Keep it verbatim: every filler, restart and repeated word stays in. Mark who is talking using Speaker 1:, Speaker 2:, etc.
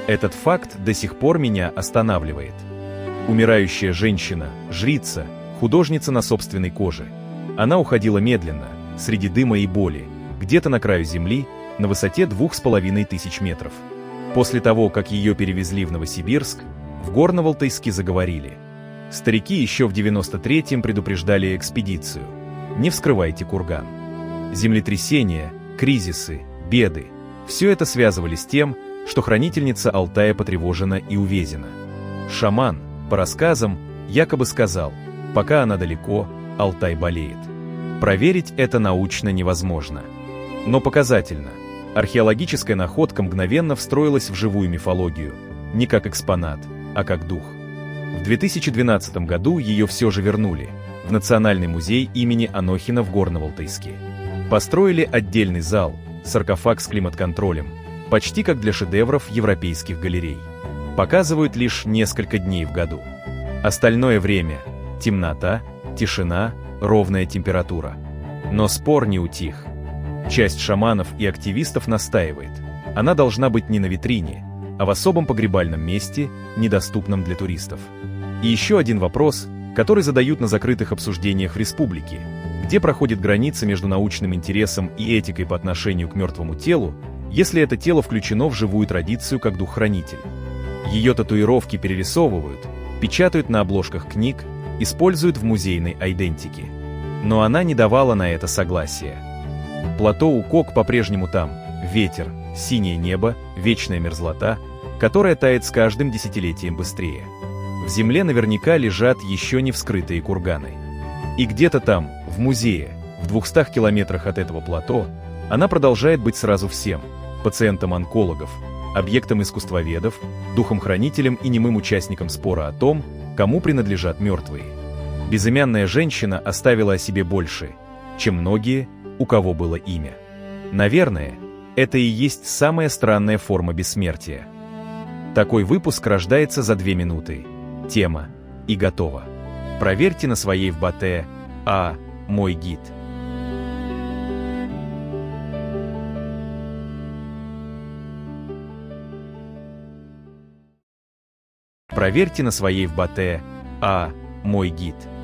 Speaker 1: Этот факт до сих пор меня останавливает. Умирающая женщина, жрица, художница на собственной коже. Она уходила медленно, среди дыма и боли, где-то на краю земли, на высоте двух с половиной тысяч метров. После того, как ее перевезли в Новосибирск, в Горно-Алтайске заговорили. Старики еще в девяносто третьем предупреждали экспедицию: не вскрывайте курган. Землетрясения, кризисы, беды – все это связывали с тем, что хранительница Алтая потревожена и увезена. Шаман, по рассказам, якобы сказал: пока она далеко, Алтай болеет. Проверить это научно невозможно. Но показательно. Археологическая находка мгновенно встроилась в живую мифологию, не как экспонат, а как дух. В две тысячи двенадцатом году ее все же вернули в Национальный музей имени Анохина в Горно-Алтайске. Построили отдельный зал, саркофаг с климат-контролем, почти как для шедевров европейских галерей. Показывают лишь несколько дней в году. Остальное время – темнота, тишина, ровная температура. Но спор не утих. Часть шаманов и активистов настаивает: она должна быть не на витрине, а в особом погребальном месте, недоступном для туристов. И еще один вопрос, который задают на закрытых обсуждениях в республике: где проходит граница между научным интересом и этикой по отношению к мертвому телу, если это тело включено в живую традицию как дух-хранитель. Ее татуировки перерисовывают, печатают на обложках книг, используют в музейной айдентике. Но она не давала на это согласия. Плато Укок по-прежнему там: ветер, синее небо, вечная мерзлота, которая тает с каждым десятилетием быстрее. В земле наверняка лежат еще не вскрытые курганы. И где-то там, в музее, в двухстах километрах от этого плато, она продолжает быть сразу всем: пациентом онкологов, объектом искусствоведов, духом-хранителем и немым участником спора о том, кому принадлежат мертвые. Безымянная женщина оставила о себе больше, чем многие, у кого было имя. Наверное, это и есть самая странная форма бессмертия. Такой выпуск рождается за две минуты. Тема и готово. Проверьте на своей в Батэ, а мой гид. Проверьте на своей в Батэ, а мой гид.